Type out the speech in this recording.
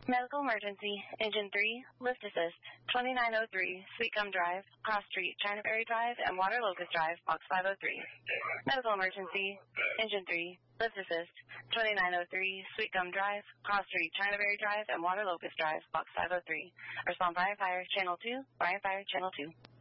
Medical emergency, engine 3, lift assist, 2903, Sweet Gum Drive, Cross Street, China Ferry Drive, and Water Locust Drive, box 503. Medical emergency, engine 3, lift assist, 2903, Sweet Gum Drive, Cross Street, China Ferry Drive, and Water Locust Drive, box 503. Respond Brian Fire, Channel 2, Brian Fire, Channel 2.